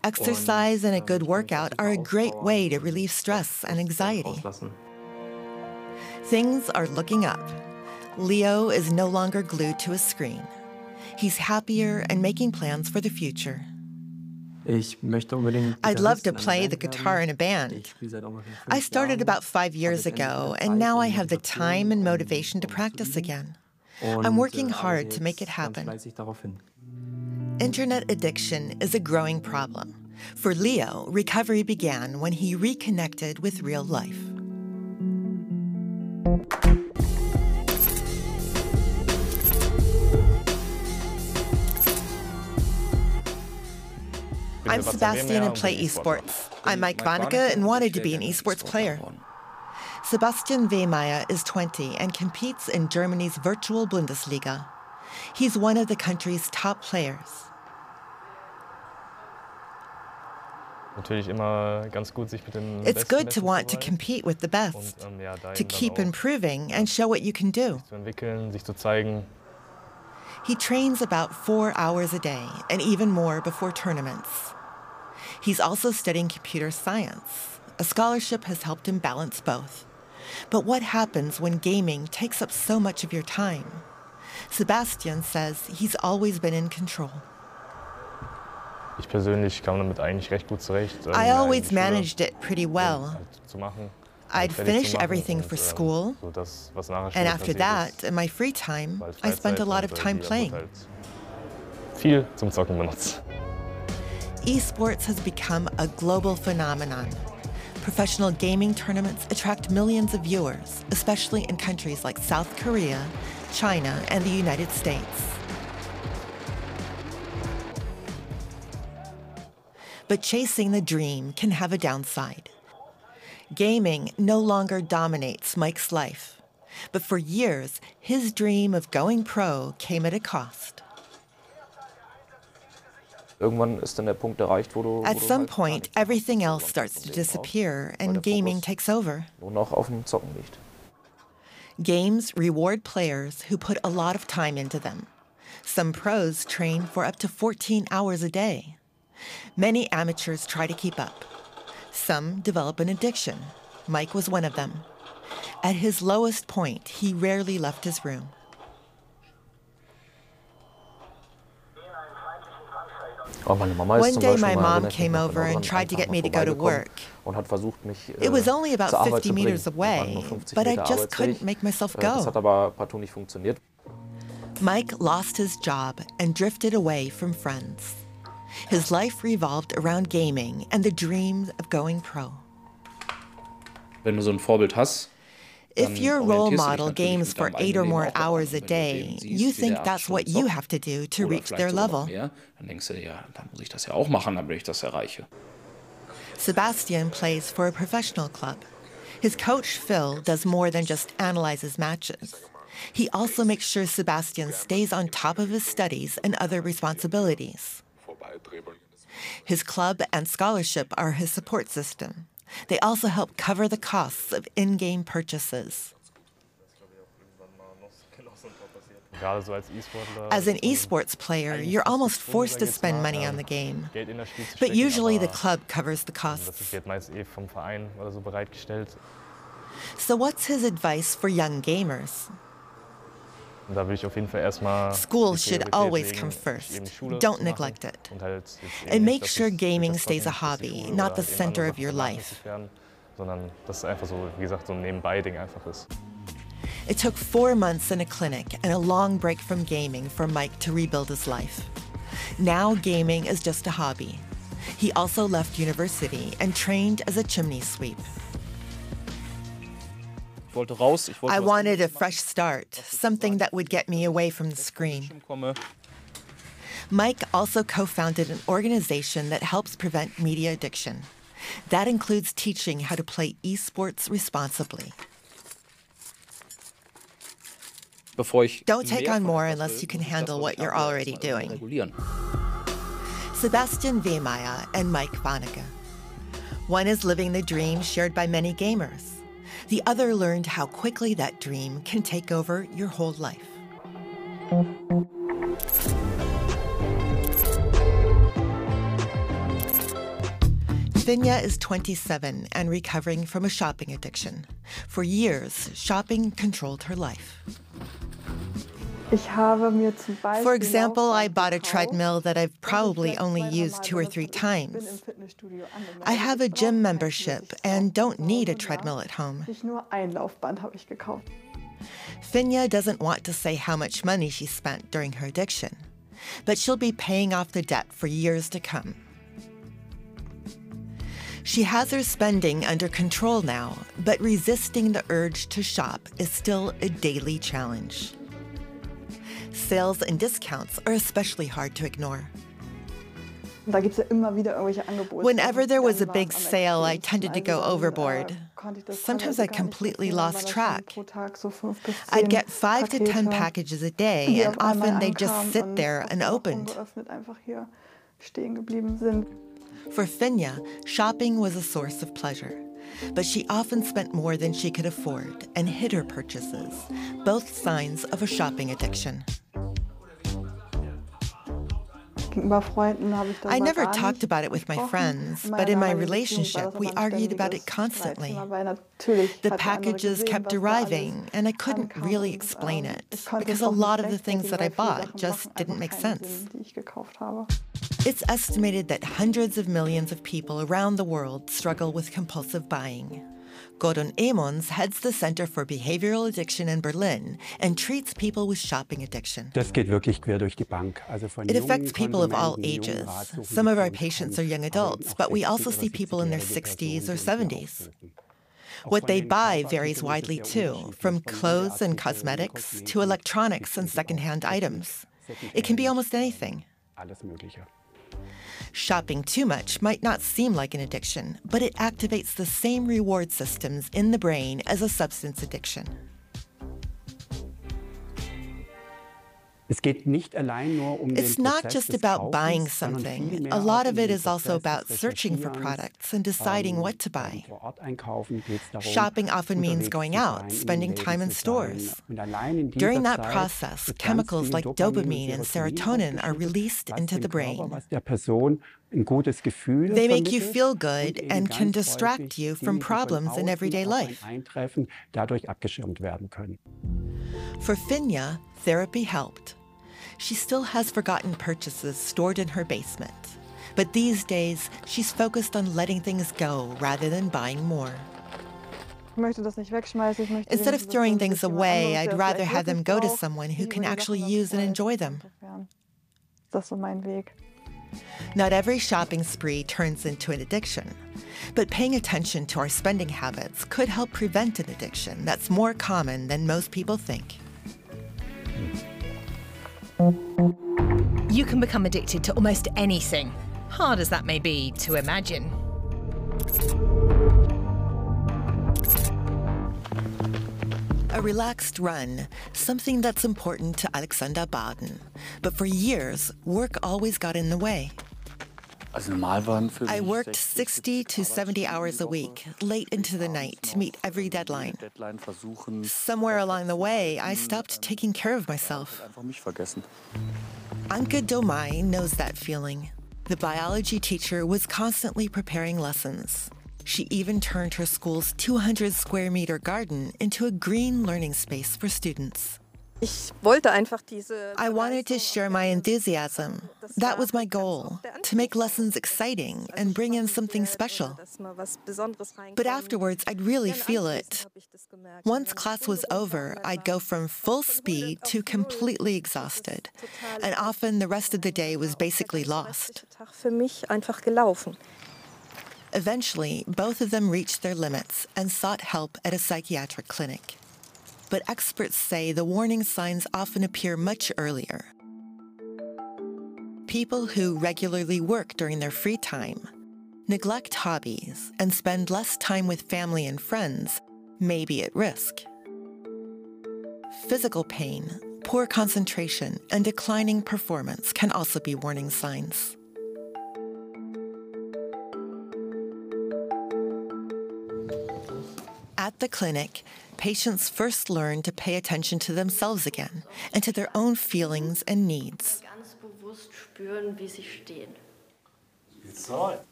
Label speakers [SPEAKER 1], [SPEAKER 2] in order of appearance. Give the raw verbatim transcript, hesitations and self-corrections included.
[SPEAKER 1] Exercise and a good workout are a great way to relieve stress and anxiety. Things are looking up. Leo is no longer glued to a screen. He's happier and making plans for the future. I'd love to play the guitar in a band. I started about five years ago, and now I have the time and motivation to practice again. I'm working hard to make it happen. Internet addiction is a growing problem. For Leo, recovery began when he reconnected with real life. I'm Sebastian and play esports. I'm Mike Waneke and wanted to be an esports player. Sebastian Wehmeyer is twenty and competes in Germany's virtual Bundesliga. He's one of the country's top players. It's good to want to compete with the best, to keep improving and show what you can do. He trains about four hours a day and even more before tournaments. He's also studying computer science. A scholarship has helped him balance both. But what happens when gaming takes up so much of your time? Sebastian says he's always been in control. I always managed it pretty well. I'd finish everything for school, and after that, in my free time, I spent a lot of time playing. Esports has become a global phenomenon. Professional gaming tournaments attract millions of viewers, especially in countries like South Korea, China, and the United States. But chasing the dream can have a downside. Gaming no longer dominates Mike's life. But for years, his dream of going pro came at a cost. At some point, everything else starts to disappear and gaming takes over. Games reward players who put a lot of time into them. Some pros train for up to fourteen hours a day. Many amateurs try to keep up. Some develop an addiction. Mike was one of them. At his lowest point, he rarely left his room. One day my mom came over and tried to get me to go to work. It was only about fifty meters away, but I just couldn't make myself go. Mike lost his job and drifted away from friends. His life revolved around gaming and the dream of going pro. If your role model games for eight or more hours a day, you think that's what you have to do to reach their level. Sebastian plays for a professional club. His coach, Phil, does more than just analyzes matches. He also makes sure Sebastian stays on top of his studies and other responsibilities. His club and scholarship are his support system. They also help cover the costs of in-game purchases. As an esports player, you're almost forced to spend money on the game. But usually the club covers the costs. So what's his advice for young gamers? School should always come first. Don't neglect it. And make sure gaming stays a hobby, not the center of your life. It took four months in a clinic and a long break from gaming for Mike to rebuild his life. Now gaming is just a hobby. He also left university and trained as a chimney sweep. I wanted a fresh start, something that would get me away from the screen. Mike also co-founded an organization that helps prevent media addiction. That includes teaching how to play esports responsibly. Don't take on more unless you can handle what you're already doing. Sebastian Wehmeyer and Mike Waneke. One is living the dream shared by many gamers. The other learned how quickly that dream can take over your whole life. Finja is twenty-seven and recovering from a shopping addiction. For years, shopping controlled her life. For example, I bought a treadmill that I've probably only used two or three times. I have a gym membership and don't need a treadmill at home. Finja doesn't want to say how much money she spent during her addiction, but she'll be paying off the debt for years to come. She has her spending under control now, but resisting the urge to shop is still a daily challenge. Sales and discounts are especially hard to ignore. Whenever there was a big sale, I tended to go overboard. Sometimes I completely lost track. I'd get five to ten packages a day, and often they'd just sit there unopened. For Finja, shopping was a source of pleasure, but she often spent more than she could afford and hid her purchases, both signs of a shopping addiction. I never talked about it with my friends, but in my relationship, we argued about it constantly. The packages kept arriving, and I couldn't really explain it, because a lot of the things that I bought just didn't make sense. It's estimated that hundreds of millions of people around the world struggle with compulsive buying. Gordon Emmons heads the Center for Behavioral Addiction in Berlin and treats people with shopping addiction. It affects people of all ages. Some of our patients are young adults, but we also see people in their sixties or seventies. What they buy varies widely too, from clothes and cosmetics to electronics and secondhand items. It can be almost anything. Shopping too much might not seem like an addiction, but it activates the same reward systems in the brain as a substance addiction. It's not just about buying something. A lot of it is also about searching for products and deciding what to buy. Shopping often means going out, spending time in stores. During that process, chemicals like dopamine and serotonin are released into the brain. They make you feel good and can distract you from problems in everyday life. For Finja, therapy helped. She still has forgotten purchases stored in her basement. But these days, she's focused on letting things go rather than buying more. Instead of throwing things away, I'd rather have them go to someone who can actually use and enjoy them. Not every shopping spree turns into an addiction, but paying attention to our spending habits could help prevent an addiction that's more common than most people think.
[SPEAKER 2] You can become addicted to almost anything, hard as that may be to imagine.
[SPEAKER 1] A relaxed run, something that's important to Alexander Baden. But for years, work always got in the way. I worked sixty to seventy hours a week, late into the night, to meet every deadline. Somewhere along the way, I stopped taking care of myself. Anke Domai knows that feeling. The biology teacher was constantly preparing lessons. She even turned her school's two hundred square meter garden into a green learning space for students. I wanted to share my enthusiasm. That was my goal, to make lessons exciting and bring in something special. But afterwards, I'd really feel it. Once class was over, I'd go from full speed to completely exhausted, and often the rest of the day was basically lost. Eventually, both of them reached their limits and sought help at a psychiatric clinic. But experts say the warning signs often appear much earlier. People who regularly work during their free time, neglect hobbies, and spend less time with family and friends may be at risk. Physical pain, poor concentration, and declining performance can also be warning signs. At the clinic, patients first learn to pay attention to themselves again and to their own feelings and needs.